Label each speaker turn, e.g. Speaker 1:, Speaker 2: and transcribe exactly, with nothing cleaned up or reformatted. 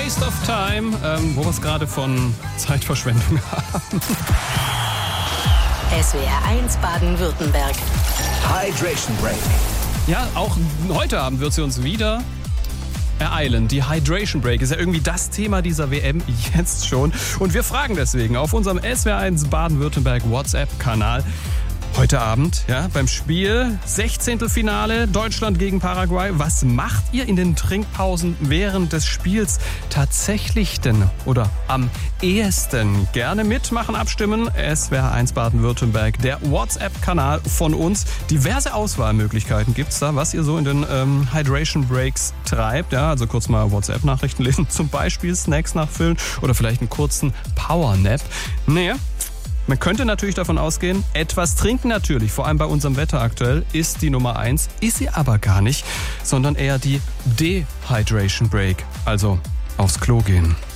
Speaker 1: Waste of Time, ähm, wo wir es gerade von Zeitverschwendung haben.
Speaker 2: S W R eins Baden-Württemberg.
Speaker 3: Hydration Break.
Speaker 1: Ja, auch heute Abend wird sie uns wieder ereilen. Die Hydration Break ist ja irgendwie das Thema dieser W M jetzt schon. Und wir fragen deswegen auf unserem S W R eins Baden-Württemberg WhatsApp-Kanal. Heute Abend, ja, beim Spiel Sechzehntelfinale Deutschland gegen Paraguay. Was macht ihr in den Trinkpausen während des Spiels tatsächlich denn oder am ehesten? Gerne mitmachen, abstimmen. S W R eins Baden-Württemberg, der WhatsApp-Kanal von uns. Diverse Auswahlmöglichkeiten gibt's da, was ihr so in den ähm, Hydration Breaks treibt. Ja, also kurz mal WhatsApp-Nachrichten lesen, zum Beispiel Snacks nachfüllen oder vielleicht einen kurzen Powernap. Nee. Man könnte natürlich davon ausgehen, etwas trinken natürlich, vor allem bei unserem Wetter aktuell, ist die Nummer eins, ist sie aber gar nicht, sondern eher die Dehydration Break, also aufs Klo gehen.